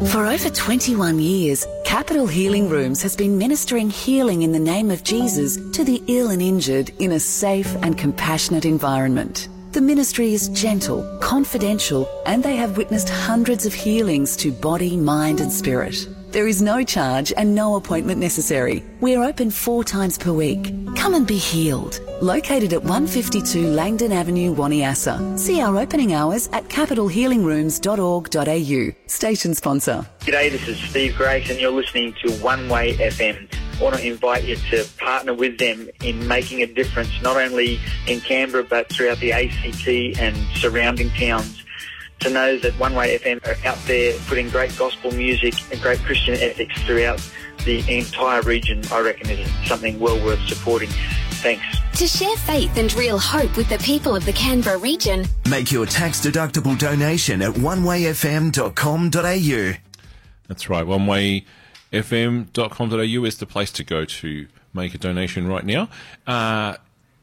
For over 21 years, Capital Healing Rooms has been ministering healing in the name of Jesus to the ill and injured in a safe and compassionate environment. The ministry is gentle, confidential, and they have witnessed hundreds of healings to body, mind and spirit. There is no charge and no appointment necessary. We're open 4 times per week. Come and be healed. Located at 152 Langdon Avenue, Waniassa. See our opening hours at capitalhealingrooms.org.au. Station sponsor. G'day, this is Steve Grace and you're listening to One Way FM. I want to invite you to partner with them in making a difference not only in Canberra but throughout the ACT and surrounding towns. To know that One Way FM are out there putting great gospel music and great Christian ethics throughout the entire region, I reckon is something well worth supporting. Thanks. To share faith and real hope with the people of the Canberra region, make your tax-deductible donation at onewayfm.com.au. That's right, onewayfm.com.au is the place to go to make a donation right now. I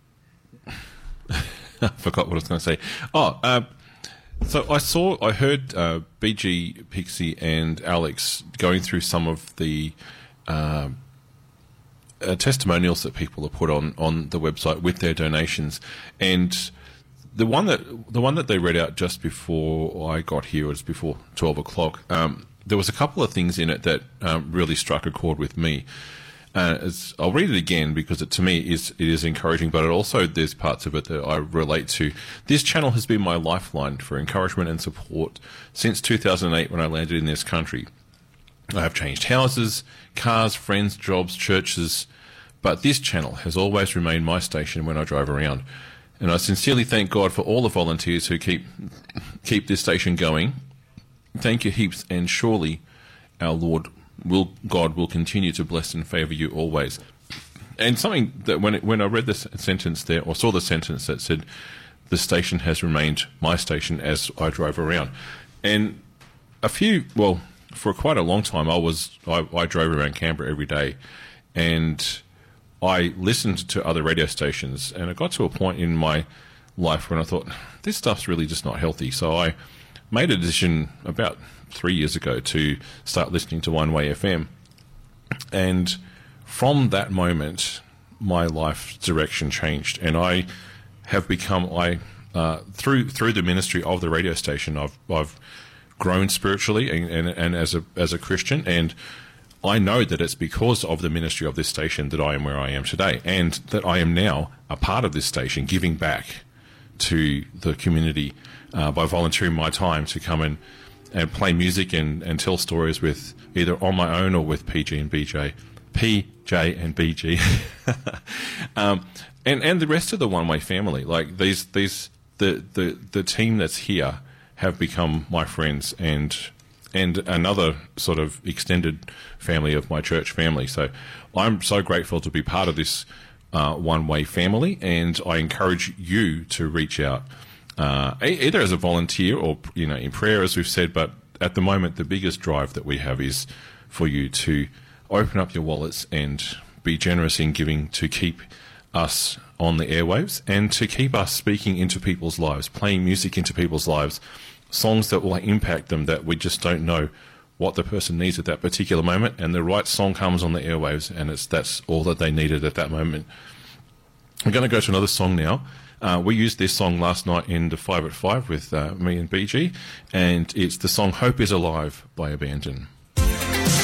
forgot what I was going to say. So I heard BG, Pixie and Alex going through some of the testimonials that people have put on the website with their donations, and the one that they read out just before I got here, was before 12 o'clock. There was a couple of things in it that really struck a chord with me. I'll read it again because to me it is encouraging, but there's parts of it that I relate to. This channel has been my lifeline for encouragement and support since 2008 when I landed in this country. I have changed houses, cars, friends, jobs, churches, but this channel has always remained my station when I drive around. And I sincerely thank God for all the volunteers who keep this station going. Thank you heaps, and surely our God will continue to bless and favour you always. And something that when I read this sentence there, or saw the sentence that said, the station has remained my station as I drove around. And for quite a long time, I drove around Canberra every day, and I listened to other radio stations, and it got to a point in my life when I thought, this stuff's really just not healthy. So I made a decision about 3 years ago to start listening to One Way FM. And from that moment, my life's direction changed, and I have become, through the ministry of the radio station, I've grown spiritually and as a Christian, and I know that it's because of the ministry of this station that I am where I am today, and that I am now a part of this station, giving back to the community by volunteering my time to come and play music and tell stories with either on my own or with PJ and BG, and the rest of the One Way family. Like the team that's here have become my friends and another sort of extended family of my church family. So I'm so grateful to be part of this One Way family, and I encourage you to reach out. Either as a volunteer or, in prayer, as we've said, but at the moment, the biggest drive that we have is for you to open up your wallets and be generous in giving to keep us on the airwaves and to keep us speaking into people's lives, playing music into people's lives, songs that will impact them that we just don't know what the person needs at that particular moment, and the right song comes on the airwaves, and that's all that they needed at that moment. I'm going to go to another song now. We used this song last night in the 5 at 5 with me and BG, and it's the song Hope is Alive by Abandon.